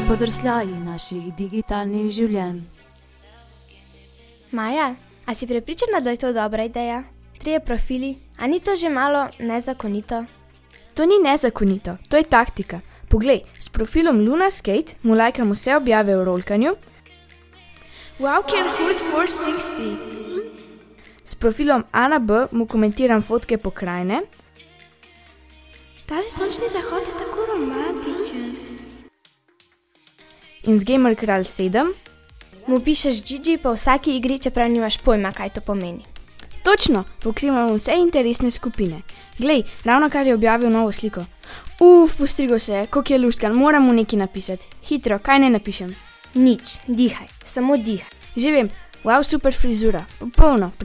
podrsljaji naših digitalnih življenj. Maja, a si prepričana, da je to dobra ideja? 3 profili, a ni to že malo nezakonito? To ni nezakonito, to je taktika. Poglej, s profilom Luna Skate mu lajkam vse objave o rolkanju. Walkerhood 460. S profilom Ana B mu komentiram fotke pokrajine. Tale sončni zahod je tako romantičen. In z Gamer Kralj 7 mu pišeš GG po vsaki igri, čeprav nimaš pojma, kaj to pomeni. točno pokrivamo vse interesne skupine. Glej, ravnokar je objavil novo sliko. Postrigo se je, koliko je luštkan, moram mu nekaj napisati. Hitro, kaj naj napišem? Nič, dihaj, samo dihaj. Že vem, wow, super frizura, popolno.